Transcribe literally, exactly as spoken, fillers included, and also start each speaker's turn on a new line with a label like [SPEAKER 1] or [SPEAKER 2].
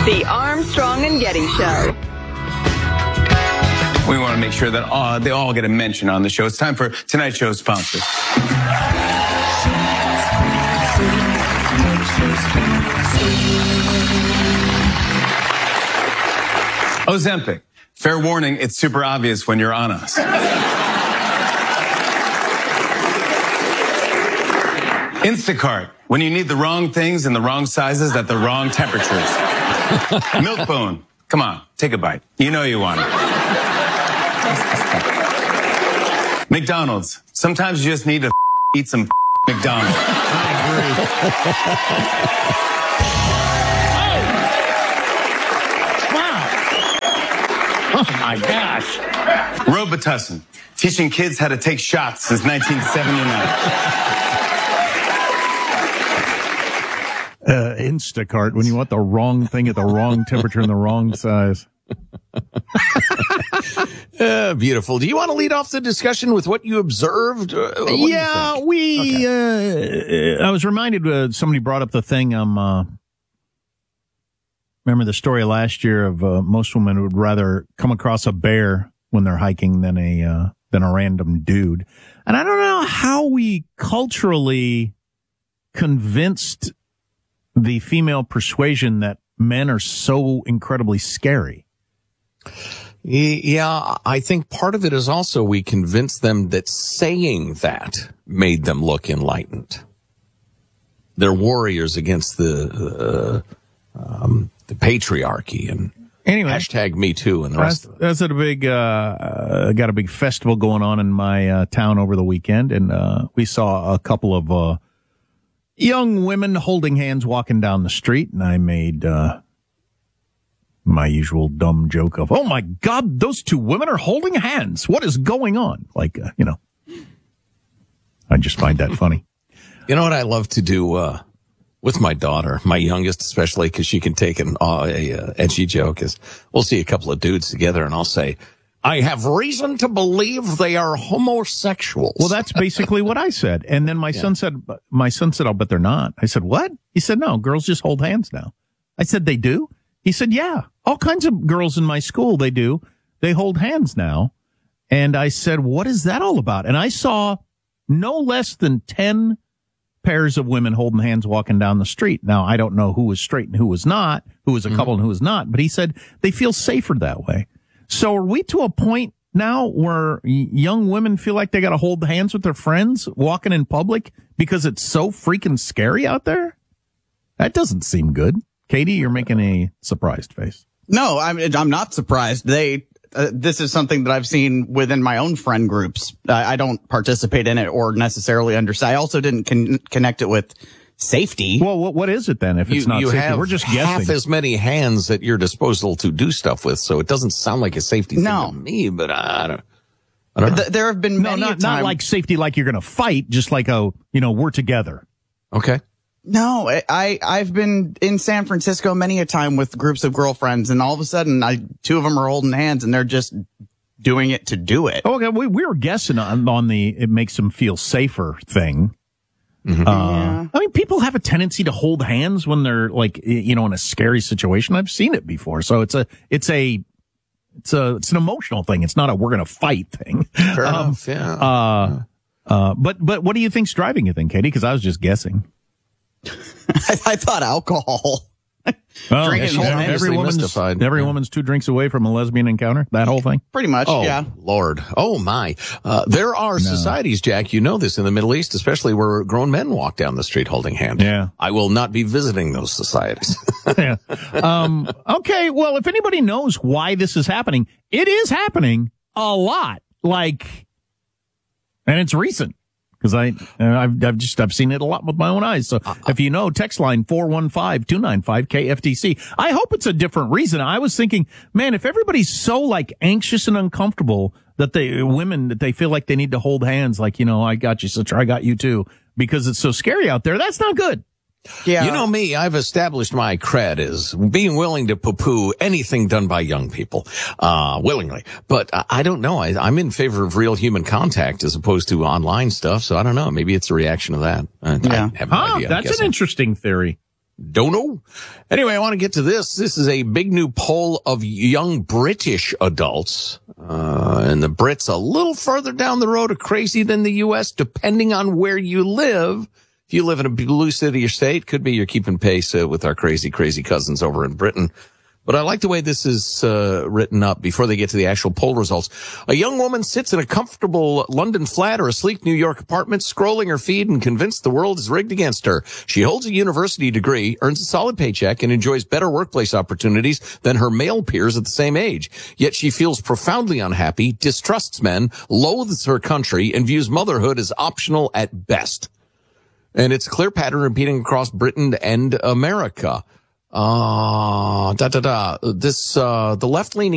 [SPEAKER 1] The Armstrong and Getty Show.
[SPEAKER 2] We want to make sure that uh, they all get a mention on the show. It's time for tonight's show's sponsor. Ozempic. Fair warning, it's super obvious when you're on us. Instacart. When you need the wrong things in the wrong sizes at the wrong temperatures. Milk-Bone. Come on, take a bite. You know you want it. McDonald's. Sometimes you just need to eat some McDonald's.
[SPEAKER 3] I agree. oh. Wow. Oh, my gosh.
[SPEAKER 2] Robitussin. Teaching kids how to take shots since nineteen seventy-nine.
[SPEAKER 4] Uh, Instacart, when you want the wrong thing at the wrong temperature and the wrong size.
[SPEAKER 5] uh, beautiful. Do you want to lead off the discussion with what you observed? Uh, what
[SPEAKER 4] yeah, we, okay. uh, I was reminded, uh, somebody brought up the thing, um, uh, remember the story last year of, uh, most women would rather come across a bear when they're hiking than a, uh, than a random dude. And I don't know how we culturally convinced the female persuasion that men are so incredibly scary.
[SPEAKER 5] Yeah, I think part of it is also we convinced them that saying that made them look enlightened. They're warriors against the uh, um, the patriarchy and
[SPEAKER 4] anyway,
[SPEAKER 5] hashtag Me Too and the rest
[SPEAKER 4] I,
[SPEAKER 5] of it.
[SPEAKER 4] I was at a big, uh, uh, got a big festival going on in my uh, town over the weekend, and uh, we saw a couple of uh, young women holding hands walking down the street, and I made uh, my usual dumb joke of, oh my God, those two women are holding hands. What is going on? Like, uh, you know, I just find that funny.
[SPEAKER 5] You know what I love to do uh, with my daughter, my youngest especially, because she can take an uh, a, a edgy joke, is we'll see a couple of dudes together, and I'll say, I have reason to believe they are homosexuals.
[SPEAKER 4] Well, that's basically what I said. And then my yeah. son said, my son said, I'll bet they're not. I said, what? He said, no, girls just hold hands now. I said, they do? He said, yeah, all kinds of girls in my school, they do. They hold hands now. And I said, what is that all about? And I saw no less than ten pairs of women holding hands walking down the street. Now, I don't know who was straight and who was not, who was a couple mm-hmm. and who was not, but he said they feel safer that way. So are we to a point now where young women feel like they got to hold hands with their friends walking in public because it's so freaking scary out there? That doesn't seem good. Katie, you're making a surprised face.
[SPEAKER 6] No, I'm, I'm not surprised. They, uh, this is something that I've seen within my own friend groups. Uh, I don't participate in it or necessarily understand. I also didn't con- connect it with safety.
[SPEAKER 4] Well, what, what is it then if it's
[SPEAKER 5] you,
[SPEAKER 4] not
[SPEAKER 5] you
[SPEAKER 4] safety?
[SPEAKER 5] have
[SPEAKER 4] We're just
[SPEAKER 5] half
[SPEAKER 4] guessing.
[SPEAKER 5] as many hands at your disposal to do stuff with, so it doesn't sound like a safety thing
[SPEAKER 6] no.
[SPEAKER 5] to me, but I don't, I don't know.
[SPEAKER 6] Th- there have been
[SPEAKER 4] no,
[SPEAKER 6] many
[SPEAKER 4] not,
[SPEAKER 6] a time-
[SPEAKER 4] not like safety like you're going to fight, just like, a, you know, we're together.
[SPEAKER 5] Okay.
[SPEAKER 6] No, I, I've been in San Francisco many a time with groups of girlfriends, and all of a sudden, I, two of them are holding hands, and they're just doing it to do it.
[SPEAKER 4] Okay, we, we were guessing on, on the it makes them feel safer thing.
[SPEAKER 5] Mm-hmm.
[SPEAKER 4] Uh,
[SPEAKER 6] yeah.
[SPEAKER 4] I mean, people have a tendency to hold hands when they're like, you know, in a scary situation. I've seen it before. So it's a, it's a, it's a, it's an emotional thing. It's not a we're going to fight thing.
[SPEAKER 5] Fair
[SPEAKER 4] um,
[SPEAKER 5] enough, yeah.
[SPEAKER 4] Uh, uh, but, but what do you think's driving you then, Katie? Because I was just guessing.
[SPEAKER 6] I, I thought alcohol.
[SPEAKER 4] Well,
[SPEAKER 6] Drinking
[SPEAKER 4] yeah,
[SPEAKER 6] whole
[SPEAKER 4] every woman's,
[SPEAKER 5] mystified.
[SPEAKER 4] every
[SPEAKER 5] Yeah.
[SPEAKER 4] woman's two drinks away from a lesbian encounter. That whole thing.
[SPEAKER 6] Pretty much,
[SPEAKER 5] Oh,
[SPEAKER 6] yeah.
[SPEAKER 5] Lord. Oh, my. Uh, there are societies, Jack, you know this, in the Middle East, especially where grown men walk down the street holding hands.
[SPEAKER 4] Yeah.
[SPEAKER 5] I will not be visiting those societies.
[SPEAKER 4] yeah. Um, okay. Well, if anybody knows why this is happening, it is happening a lot. Like, and it's recent. Because I, uh, I've, I've just, I've seen it a lot with my own eyes. So uh, if you know, text line four one five, two nine five, K F T C. I hope it's a different reason. I was thinking, man, if everybody's so like anxious and uncomfortable that they, women, that they feel like they need to hold hands, like, you know, I got you, sister, I got you too, because it's so scary out there. That's not good.
[SPEAKER 6] Yeah.
[SPEAKER 5] You know me, I've established my cred as being willing to poo-poo anything done by young people, uh, willingly. But I, I don't know. I, I'm in favor of real human contact as opposed to online stuff. So I don't know. Maybe it's a reaction to that. I,
[SPEAKER 6] Yeah.
[SPEAKER 5] I have no
[SPEAKER 4] Ah,
[SPEAKER 5] idea. I'm
[SPEAKER 4] that's
[SPEAKER 5] guessing.
[SPEAKER 4] an interesting theory.
[SPEAKER 5] Don't know. Anyway, I want to get to this. This is a big new poll of young British adults. Uh, and the Brits a little further down the road of crazy than the U S, depending on where you live. If you live in a blue city or state, could be you're keeping pace uh, with our crazy, crazy cousins over in Britain. But I like the way this is uh, written up before they get to the actual poll results. A young woman sits in a comfortable London flat or a sleek New York apartment, scrolling her feed and convinced the world is rigged against her. She holds a university degree, earns a solid paycheck, and enjoys better workplace opportunities than her male peers at the same age. Yet she feels profoundly unhappy, distrusts men, loathes her country, and views motherhood as optional at best. And it's a clear pattern repeating across Britain and America. Uh, da, da, da. This, uh, the left-leaning